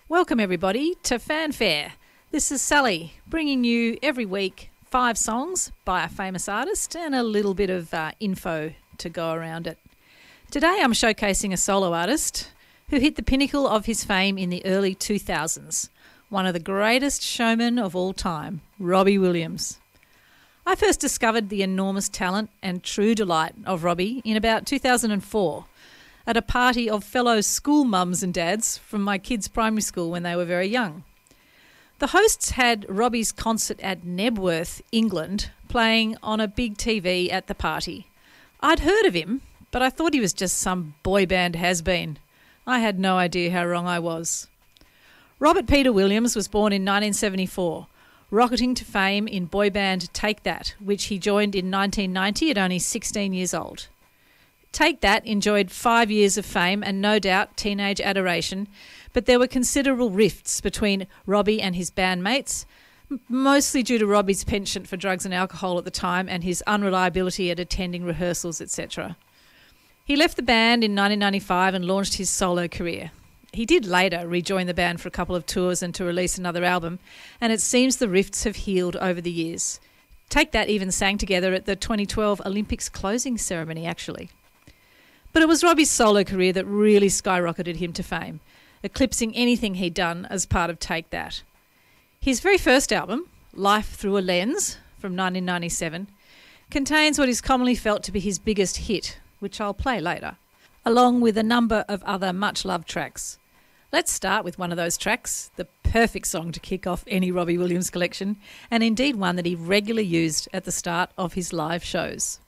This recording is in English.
Welcome everybody to Fanfare. This is Sally, bringing you every week 5 songs by a famous artist and a little bit of info to go around it. Today I'm showcasing a solo artist who hit the pinnacle of his fame in the early 2000s, one of the greatest showmen of all time, Robbie Williams. I first discovered the enormous talent and true delight of Robbie in about 2004 at a party of fellow school mums and dads from my kids' primary school when they were very young. The hosts had Robbie's concert at Nebworth, England, playing on a big TV at the party. I'd heard of him, but I thought he was just some boy band has-been. I had no idea how wrong I was. Robert Peter Williams was born in 1974, rocketing to fame in boy band Take That, which he joined in 1990 at only 16 years old. Take That enjoyed 5 years of fame and no doubt teenage adoration, but there were considerable rifts between Robbie and his bandmates, mostly due to Robbie's penchant for drugs and alcohol at the time and his unreliability at attending rehearsals, etc. He left the band in 1995 and launched his solo career. He did later rejoin the band for a couple of tours and to release another album, and it seems the rifts have healed over the years. Take That even sang together at the 2012 Olympics closing ceremony, actually. But it was Robbie's solo career that really skyrocketed him to fame, eclipsing anything he'd done as part of Take That. His very first album, Life Through a Lens, from 1997, contains what is commonly felt to be his biggest hit, which I'll play later, along with a number of other much-loved tracks. Let's start with one of those tracks, the perfect song to kick off any Robbie Williams collection, and indeed one that he regularly used at the start of his live shows.